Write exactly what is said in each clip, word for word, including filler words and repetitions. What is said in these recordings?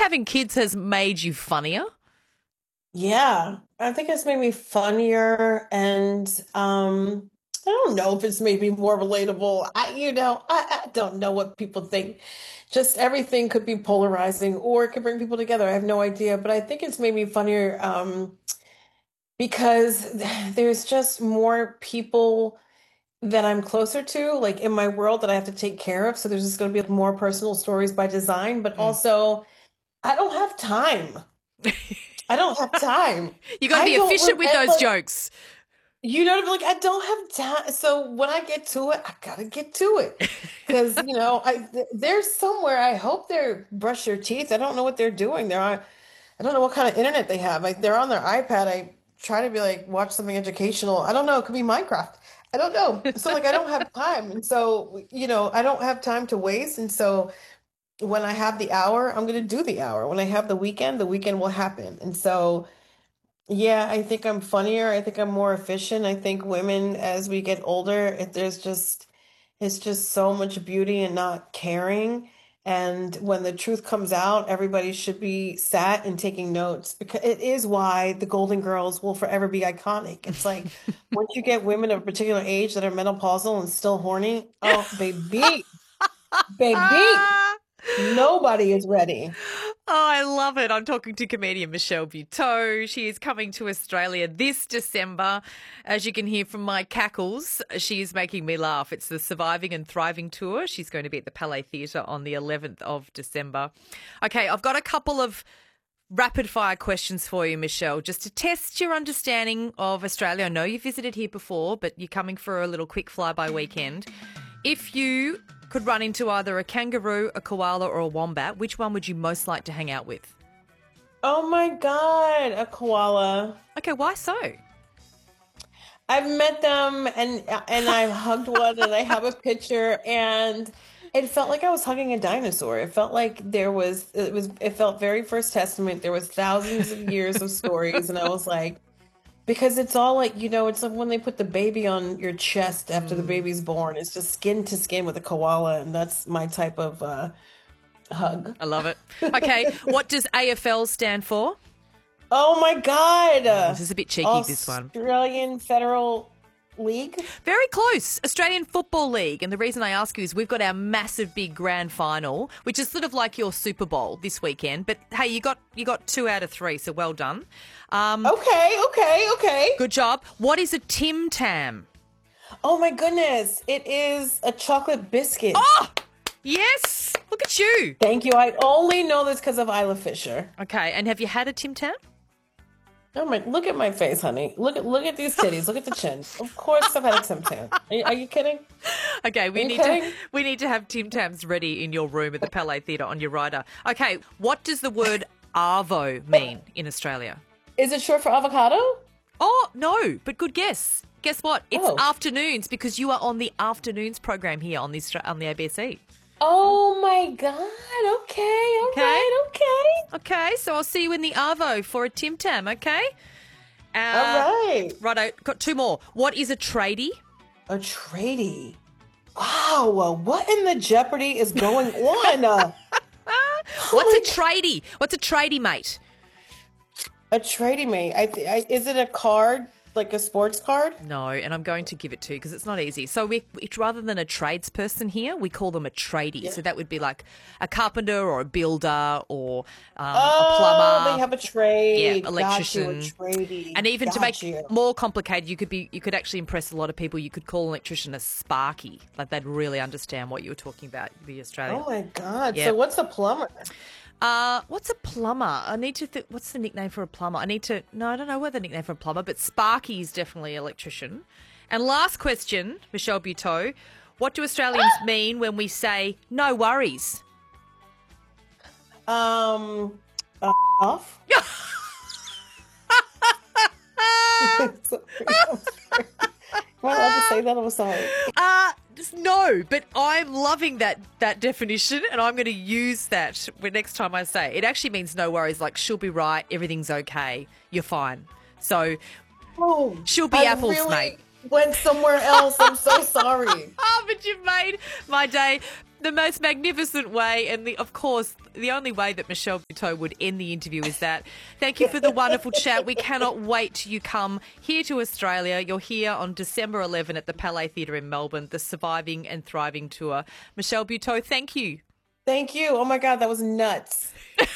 having kids has made you funnier? Yeah, I think it's made me funnier and um I don't know if it's made me more relatable. I you know, I, I don't know what people think. Just everything could be polarizing or it could bring people together. I have no idea, but I think it's made me funnier um because there's just more people that I'm closer to, like in my world that I have to take care of. So there's just going to be more personal stories by design, but Mm. also I don't have time. I don't have time. You got to I be don't efficient with those remember. jokes. You know, like I don't have time. So when I get to it, I gotta get to it. Because, you know, I th- they're somewhere. I hope they're brush their teeth. I don't know what they're doing. They're on, I don't know what kind of internet they have. Like they're on their iPad. I try to be like watch something educational. I don't know. It could be Minecraft. I don't know. So like I don't have time. And so, you know, I don't have time to waste. And so when I have the hour, I'm gonna do the hour. When I have the weekend, the weekend will happen. And so yeah, I think I'm funnier. I think I'm more efficient. I think women, as we get older, it, there's just, it's just so much beauty in not caring. And when the truth comes out, everybody should be sat and taking notes because it is why the Golden Girls will forever be iconic. It's like once you get women of a particular age that are menopausal and still horny, oh, baby, baby, nobody is ready. Oh, I love it. I'm talking to comedian Michelle Buteau. She is coming to Australia this December. As you can hear from my cackles, she is making me laugh. It's the Surviving and Thriving Tour. She's going to be at the Palais Theatre on the eleventh of December. Okay, I've got a couple of rapid fire questions for you, Michelle, just to test your understanding of Australia. I know you visited here before, but you're coming for a little quick flyby weekend. If you could run into either a kangaroo, a koala, or a wombat, which one would you most like to hang out with? Oh my God, a koala. Okay, why so? I've met them and and I've hugged one and I have a picture and it felt like I was hugging a dinosaur. It felt like there was it was it felt very First Testament. There was thousands of years of stories and I was like because it's all like, you know, it's like when they put the baby on your chest after the Mm. baby's born. It's just skin to skin with a koala and that's my type of uh hug. I love it. Okay, what does A F L stand for? Oh my Oh, God. this is a bit cheeky, this one. Australian Federal League? Very close. Australian Football League. And the reason I ask you is we've got our massive big grand final, which is sort of like your Super Bowl this weekend. But hey, you got you got two out of three, so well done. Um, Okay, okay, okay. good job. What is a Tim Tam? Oh my goodness. It is a chocolate biscuit. Oh, yes. Look at you. Thank you. I only know this because of Isla Fisher. Okay, and have you had a Tim Tam? Oh my, look at my face, honey. Look at look at these titties. Look at the chin. Of course I've had a Tim Tam. Are you, are you kidding? Okay, we Are you need to kidding? we need to have Tim Tams ready in your room at the Palais Theatre on your rider. Okay, what does the word arvo mean in Australia? Is it short for avocado? Oh, no, but good guess. Guess what? It's Oh. afternoons because you are on the afternoons program here on the Austra- on the A B C. Oh my God. Okay, all Okay. right, okay. Okay, so I'll see you in the arvo for a Tim Tam, okay? Uh, All right. Righto, got two more. What is a tradie? A tradie. Wow, uh, what in the Jeopardy is going on? Uh, What's a tradie? What's a tradie, mate? a tradie, mate. I, th- I is it a card, like a sports card? No, and I'm going to give it to you because it's not easy. So we, it's rather than a tradesperson here, we call them a tradie. Yeah. So that would be like a carpenter or a builder or um, a Oh, plumber. they have a trade. Yeah, electrician. Got you, a tradie. And even to Got make you. it more complicated, you could be you could actually impress a lot of people. You could call an electrician a sparky, like they'd really understand what you were talking about, the Australian. Oh my God. Yeah. So what's a plumber? Uh, what's a plumber? I need to think. What's the nickname for a plumber? I need to. No, I don't know what the nickname for a plumber, but Sparky is definitely electrician. And last question, Michelle Buteau. What do Australians mean when we say no worries? Um, uh, off. Sorry, I'm sorry. Am I allowed to say that? I'm sorry. Uh, just no, but I'm loving that that definition and I'm going to use that when next time I say it. It actually means no worries, like she'll be right, everything's okay, you're fine. So Oh, she'll be I apples, really mate. went somewhere else. I'm so sorry. Oh, but you've made my day. the most magnificent way, and the, of course, the only way that Michelle Buteau would end the interview is that. Thank you for the wonderful chat. We cannot wait till you come here to Australia. You're here on December eleventh at the Palais Theatre in Melbourne, the Surviving and Thriving Tour. Michelle Buteau, thank you. Thank you. Oh my God, that was nuts.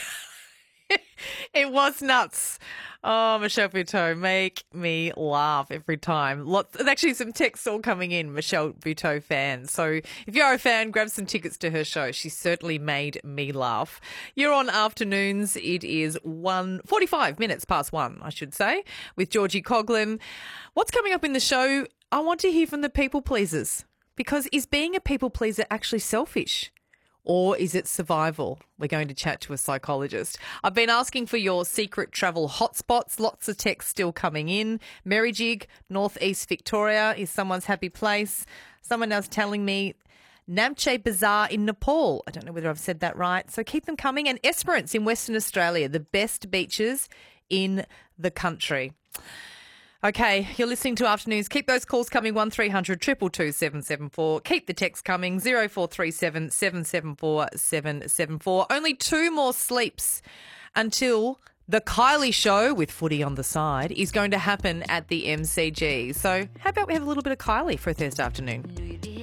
It was nuts. Oh, Michelle Buteau, make me laugh every time. Lots, there's actually some texts all coming in, Michelle Buteau fans. So if you're a fan, grab some tickets to her show. She certainly made me laugh. You're on Afternoons. It is one forty-five minutes past one, I should say, with Georgie Coughlin. What's coming up in the show? I want to hear from the people pleasers, because is being a people pleaser actually selfish? Or is it survival? We're going to chat to a psychologist. I've been asking for your secret travel hotspots. Lots of texts still coming in. Merrijig, northeast Victoria is someone's happy place. Someone else telling me Namche Bazaar in Nepal. I don't know whether I've said that right. So keep them coming. And Esperance in Western Australia, the best beaches in the country. Okay, you're listening to Afternoons. Keep those calls coming, one three hundred two two two seven seven four. Keep the text coming, zero four three seven seven seven four seven seven four. Only two more sleeps until the Kylie Show with Footy on the side is going to happen at the M C G. So how about we have a little bit of Kylie for a Thursday afternoon?